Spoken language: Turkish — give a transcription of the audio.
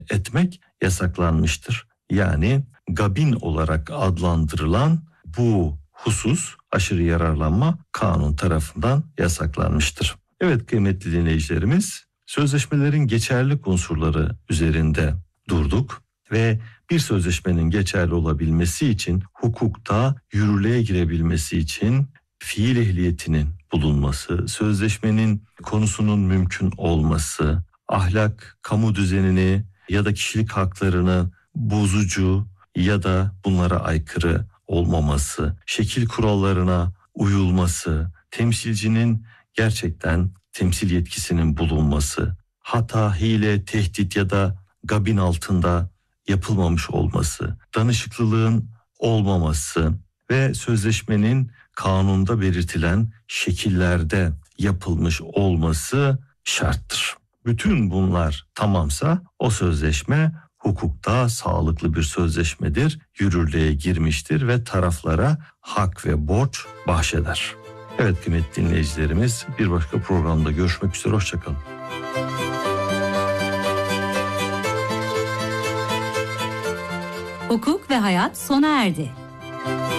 etmek yasaklanmıştır. Yani gabin olarak adlandırılan bu husus, aşırı yararlanma, kanun tarafından yasaklanmıştır. Evet kıymetli dinleyicilerimiz, sözleşmelerin geçerlilik unsurları üzerinde durduk ve bir sözleşmenin geçerli olabilmesi için, hukukta yürürlüğe girebilmesi için fiil ehliyetinin bulunması, sözleşmenin konusunun mümkün olması, ahlak, kamu düzenini ya da kişilik haklarını bozucu ya da bunlara aykırı olmaması, şekil kurallarına uyulması, temsilcinin gerçekten temsil yetkisinin bulunması, hata, hile, tehdit ya da gabin altında yapılmamış olması, danışıklılığın olmaması ve sözleşmenin kanunda belirtilen şekillerde yapılmış olması şarttır. Bütün bunlar tamamsa o sözleşme hukukta sağlıklı bir sözleşmedir, yürürlüğe girmiştir ve taraflara hak ve borç bahşeder. Evet kıymetli dinleyicilerimiz, bir başka programda görüşmek üzere, hoşçakalın. Hukuk ve hayat sona erdi.